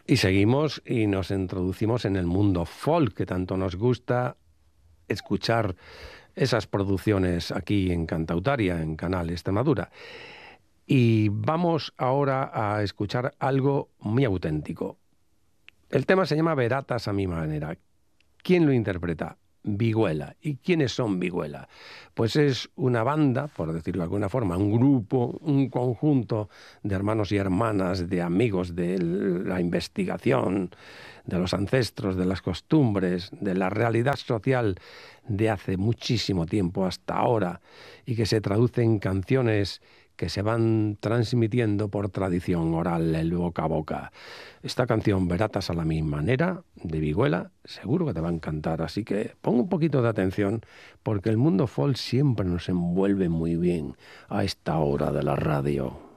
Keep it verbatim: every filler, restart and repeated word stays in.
Y seguimos y nos introducimos en el mundo folk, que tanto nos gusta escuchar esas producciones aquí en Cantautaria, en Canal Extremadura. Y vamos ahora a escuchar algo muy auténtico. El tema se llama Veratas a mi manera. ¿Quién lo interpreta? Viguela. ¿Y quiénes son Viguela? Pues es una banda, por decirlo de alguna forma, un grupo, un conjunto de hermanos y hermanas, de amigos de la investigación, de los ancestros, de las costumbres, de la realidad social de hace muchísimo tiempo hasta ahora, y que se traduce en canciones que se van transmitiendo por tradición oral, el boca a boca. Esta canción, Veratas a la mi manera, de Viguela, seguro que te va a encantar, así que pon un poquito de atención, porque el mundo folk siempre nos envuelve muy bien a esta hora de la radio.